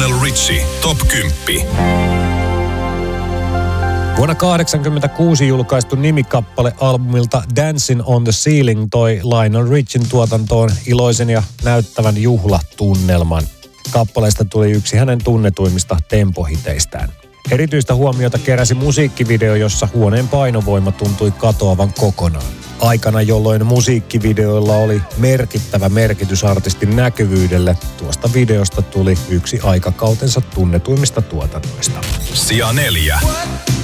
Lionel Richie Top 10. Vuonna 1986 julkaistu nimikappale albumilta Dancing on the Ceiling toi Lionel Richien tuotantoon iloisen ja näyttävän juhlatunnelman. Kappaleesta tuli yksi hänen tunnetuimmista tempohiteistään. Erityistä huomiota keräsi musiikkivideo, jossa huoneen painovoima tuntui katoavan kokonaan. Aikana, jolloin musiikkivideoilla oli merkittävä merkitys artistin näkyvyydelle, tuosta videosta tuli yksi aikakautensa tunnetuimmista tuotannoista. Sija 4.